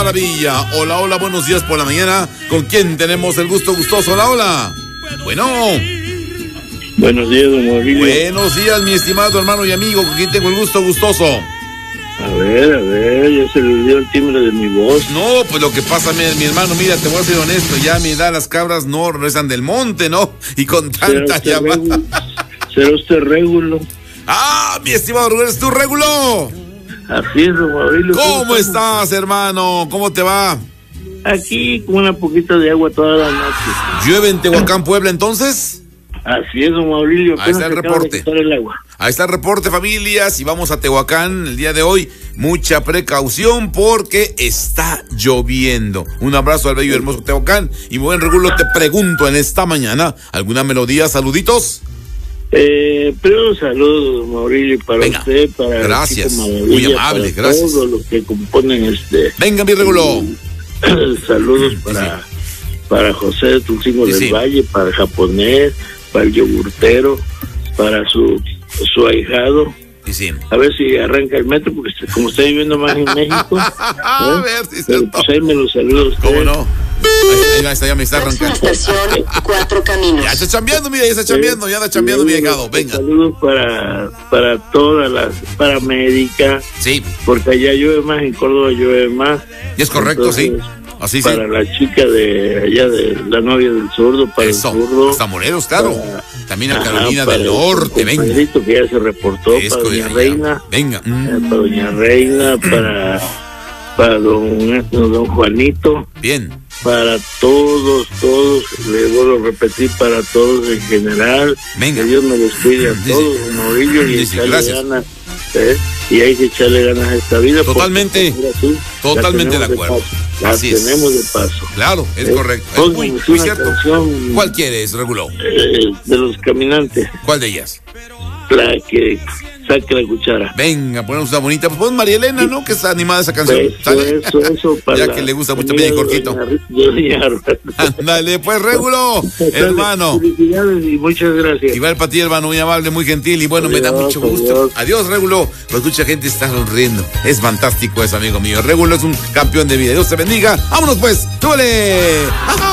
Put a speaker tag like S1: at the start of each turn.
S1: maravilla. Hola, hola, buenos días por la mañana. ¿Con quién tenemos el gusto gustoso? Hola, hola. Bueno.
S2: Buenos días, don Maurilio.
S1: Buenos días, mi estimado hermano y amigo. ¿Con quién tengo el gusto gustoso?
S2: A ver, ya se le olvidó el timbre de mi voz.
S1: No, pues lo que pasa, mi hermano, mira, te voy a ser honesto, ya a mi edad las cabras no regresan del monte, ¿no? Y con tanta llamada.
S2: ¿Será usted Régulo?
S1: Ah, mi estimado Rubén, ¿es tú, Régulo?
S2: Así es, don Maurilio.
S1: ¿Cómo estás, hermano? ¿Cómo te va?
S2: Aquí con una poquita de agua toda la noche.
S1: ¿Llueve en Tehuacán, Puebla, entonces?
S2: Así es, don Maurilio.
S1: Ahí está el reporte. Ahí está el reporte, familias, y vamos a Tehuacán el día de hoy. Mucha precaución porque está lloviendo. Un abrazo al bello y hermoso Tehuacán. Y buen Regulo, te pregunto en esta mañana, ¿alguna melodía, saluditos?
S2: Pero saludos, Maurilio, para usted, para
S1: gracias, muy amable,
S2: para
S1: gracias.
S2: todos los que componen
S1: Venga, mi Regulo.
S2: Saludos para José de Tulcingo del Valle, para el japonés, para el yogurtero, para su ahijado. A ver si arranca el metro, porque como está viviendo más en México,
S1: a ver si
S2: pues ahí me los saludo.
S1: ¿Cómo no? Ahí está, ya me está arrancando.
S3: Estación Cuatro Caminos.
S1: Ya está chambeando, mira, ya está chambeando, ya anda chambeando, mi hijado. Venga.
S2: Saludos para todas las paramédicas.
S1: Sí.
S2: Porque allá llueve más, en Córdoba llueve más.
S1: Y es correcto, entonces, sí. Así
S2: para la chica de allá, de la novia del zurdo, para
S1: eso,
S2: el zurdo.
S1: Hasta Morelos, claro. También a Carolina del Norte, venga.
S2: Que ya se reportó, para Doña Reina.
S1: Venga.
S2: Para Doña Reina, para don Juanito.
S1: Bien.
S2: Para todos, le vuelvo a repetir, para todos en general.
S1: Venga.
S2: Que Dios me los cuide a todos, Maurilio, y echarle ganas. Y hay que echarle ganas a esta vida.
S1: Totalmente. Totalmente de acuerdo.
S2: Así es. Tenemos de paso.
S1: Claro, es correcto. Es muy cierto. ¿Cuál quieres, Regulo?
S2: De los Caminantes.
S1: ¿Cuál de ellas?
S2: La que saque la cuchara.
S1: Venga, ponemos una bonita. Pues pon María Elena, ¿no? Que está animada esa canción.
S2: Eso para
S1: ya que le gusta mucho Miguel Jorquito. Ándale, pues, Regulo, hermano.
S2: Felicidades y muchas gracias.
S1: Igual para ti, hermano, muy amable, muy gentil. Y bueno, me da mucho gusto. Adiós, Regulo. Pues mucha gente está sonriendo. Es fantástico eso, amigo mío. Regulo es un campeón de vida. Dios te bendiga. Vámonos, pues. ¡Súbele!